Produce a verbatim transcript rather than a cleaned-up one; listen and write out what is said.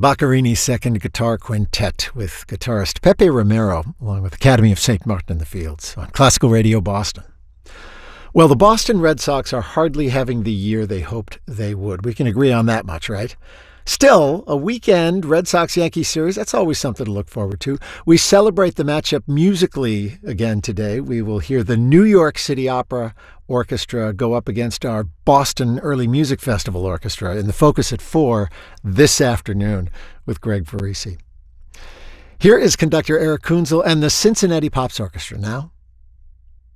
Boccherini's Second Guitar Quintet with guitarist Pepe Romero, along with Academy of Saint Martin in the Fields on Classical Radio Boston. Well, the Boston Red Sox are hardly having the year they hoped they would. We can agree on that much, right? Still, a weekend Red Sox-Yankees series, that's always something to look forward to. We celebrate the matchup musically again today. We will hear the New York City Opera Orchestra go up against our Boston Early Music Festival Orchestra in the Focus at four this afternoon with Greg Verisi. Here is conductor Eric Kunzel and the Cincinnati Pops Orchestra now